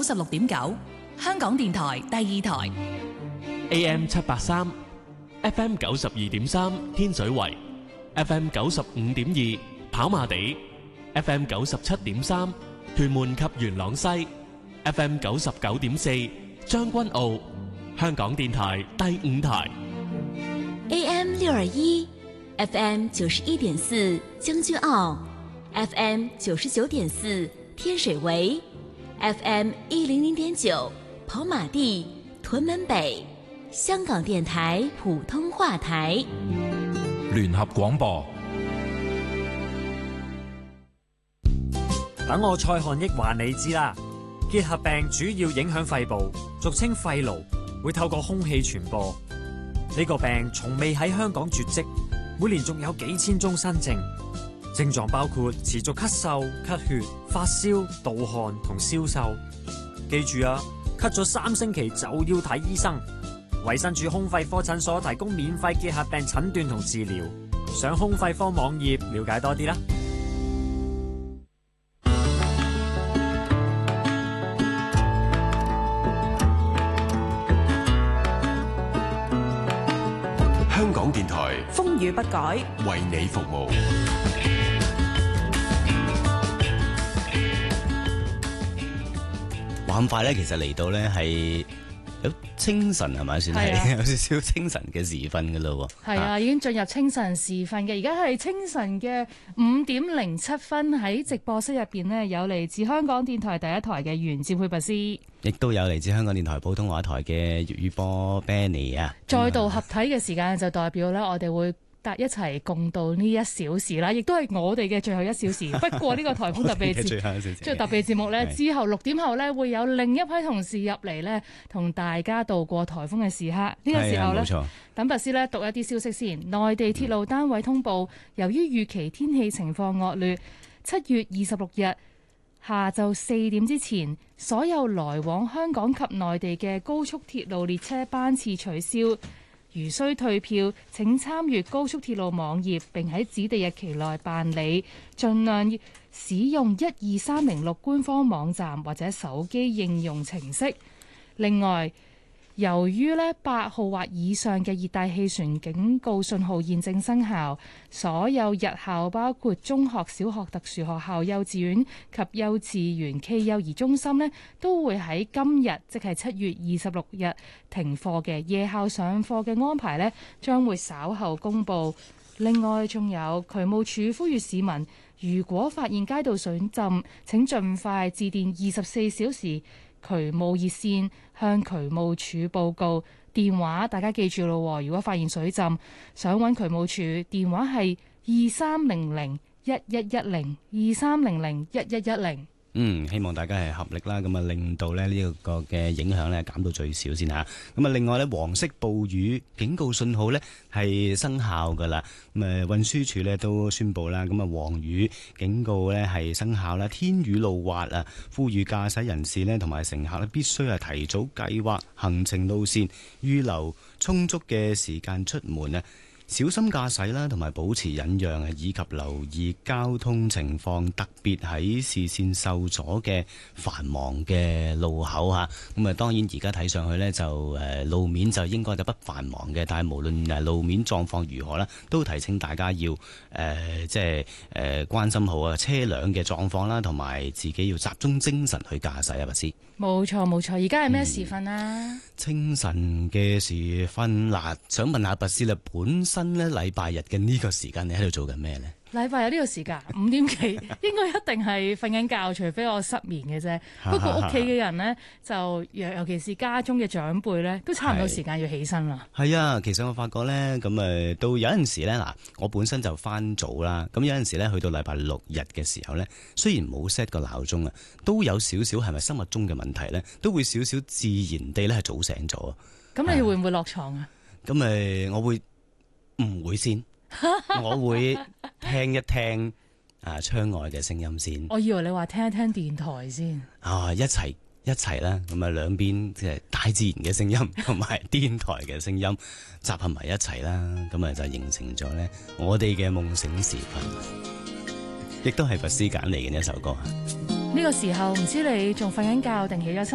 96.9，香港電台第二台。 AM 783 FM 92.3天水圍 FM 95.2跑馬地 FM 97.3屯門及元朗西 FM 99.4將軍澳，香港電台第五台 AM 621 FM 91.4將軍澳， FM 99.4天水圍， FM 100.9跑馬地屯門北，香港電台普通話台聯合廣播。 等我蔡漢益話你知啦，結核病主要影響肺部，俗稱肺癆，會透過空氣傳播。呢個病從未喺香港絕跡，每年仲有幾千宗新症，症狀包括持續咳嗽、咳血、發燒、盜汗同消瘦。記住啊，咳咗3星期就要睇醫生。衛生署胸肺科診所提供免費結核病診斷同治療，上胸肺科網頁了解多啲啦。 香港電台風雨不改， 為你服務。 話咁快咧，其實嚟到咧係有清晨係咪？算係有少少清晨嘅時分噶咯。 係啊，已經進入清晨時分嘅，而家係清晨嘅5:07，喺直播室入邊呢，有嚟自香港電台第一台嘅袁志佩拔斯， 亦都有嚟自香港電台普通話台嘅粵語播 Benny 啊。 再度合體嘅時間就代表咧，我哋會一齊共度呢1小時啦，亦都係我哋嘅最後1小時。不過呢個颱風特別節目呢，之後6點後呢，會有另一批同事入嚟呢，同大家度過颱風嘅時刻。呢個時候呢，等拔斯呢讀一啲消息先。內地鐵路單位通報，由於預期天氣情況惡劣，7月26日下晝4點之前，所有來往香港及內地嘅高速鐵路列車班次取消。如需退票，請參閱高速鐵路網頁並喺指定日期內辦理，盡量使用12306官方網站或者手機應用程式。另外，由於8號或以上嘅熱帶氣旋警告信號現正生效，所有日校包括中學、小學、特殊學校、幼稚園及幼稚園暨幼兒中心都會喺今日，即係7月26日停課嘅。夜校上課嘅安排將會稍後公佈。另外，仲有渠務署呼籲市民，如果發現街道水浸，請盡快致電24小時渠務熱線向渠務署報告。電話大家記住咯，如果發現水浸，想揾渠務署，電話係2300111023001110。 希望大家係合力啦，咁啊令到咧呢個嘅影響咧減到最少先吓。咁啊，另外咧黃色暴雨警告信號咧係生效噶啦。咁啊運輸署咧都宣布啦，咁啊黃雨警告咧係生效啦，天雨路滑啊，呼籲駕駛人士咧同埋乘客咧必須係提早計劃行程路線，預留充足嘅時間出門啊。小心駕駛啦，同埋保持忍讓啊，以及留意交通情況，特別喺視線受阻嘅繁忙嘅路口嚇。咁啊，當然而家睇上去呢，就路面就應該就不繁忙嘅，但係無論路面狀況如何啦，都提醒大家要關心好啊車輛嘅狀況啦，同埋自己要集中精神去駕駛啊，拔斯。 冇錯，而家係咩時分啊？ 清晨嘅時分嗱，想問下拔斯啦，本身咧禮拜日嘅呢個時間你喺度做緊咩呢？ 禮拜日呢個時間5點幾，應該一定係瞓緊覺，除非我失眠嘅啫。不過屋企嘅人呢，就尤其是家中嘅長輩呢，都差唔多時間要起身啦。 係啊，其實我發覺呢，咁到有陣時呢，嗱，我本身就翻早啦。咁有陣時呢，去到禮拜6日嘅時候呢，雖然冇 set 個鬧鐘啊，都有少少係咪生物鐘嘅問題呢，都會少少自然地咧係早醒咗。 咁你會唔會落床啊？ 咁我會唔會先？我會聽一聽窗外嘅聲音先。 我以為你話聽一聽電台先。 一齊啦，咁啊兩邊即係大自然嘅聲音同埋電台嘅聲音集合埋一齊啦，咁啊就形成咗咧我哋嘅夢醒時分，亦都係拔斯揀嚟嘅一首歌。 呢個時候唔知你仲瞓緊覺定起咗身？